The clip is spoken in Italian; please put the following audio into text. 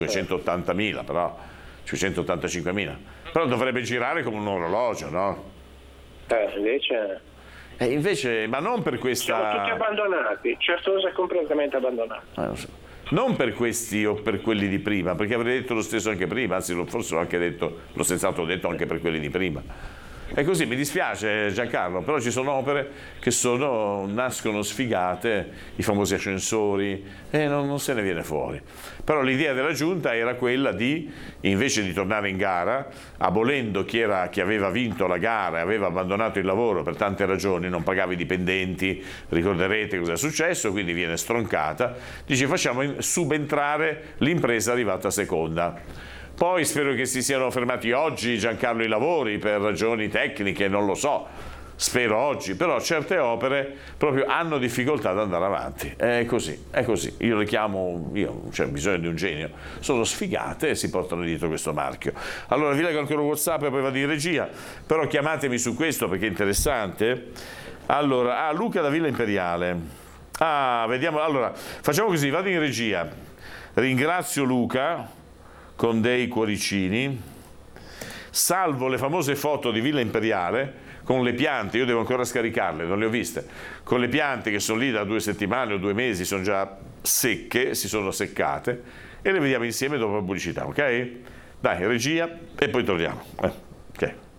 280.000, però 585.000, però dovrebbe girare come un orologio, no? Invece ma non per questa... siamo tutti abbandonati, Certosa è completamente abbandonato. Non so. Non per questi o per quelli di prima, perché avrei detto lo stesso anche prima, anzi forse l'ho anche detto, l'ho senz'altro detto anche per quelli di prima. E così mi dispiace Giancarlo, però ci sono opere che nascono sfigate, i famosi ascensori, e non se ne viene fuori. Però l'idea della giunta era quella di, invece di tornare in gara, abolendo chi aveva vinto la gara e aveva abbandonato il lavoro per tante ragioni, non pagava i dipendenti, ricorderete cosa è successo, quindi viene stroncata, dice facciamo subentrare l'impresa arrivata seconda. Poi spero che si siano fermati oggi, Giancarlo, i lavori per ragioni tecniche, non lo so, spero oggi, però certe opere proprio hanno difficoltà ad andare avanti, è così, io le chiamo, c'è bisogno di un genio, sono sfigate e si portano dietro questo marchio. Allora vi leggo ancora un WhatsApp e poi vado in regia, però chiamatemi su questo perché è interessante. Allora, Luca da Villa Imperiale, vediamo, allora, facciamo così, vado in regia, ringrazio Luca con dei cuoricini, salvo le famose foto di Villa Imperiale con le piante, io devo ancora scaricarle, non le ho viste, con le piante che sono lì da 2 settimane o 2 mesi, sono già secche, si sono seccate, e le vediamo insieme dopo la pubblicità, ok? Dai, regia, e poi torniamo. Ok.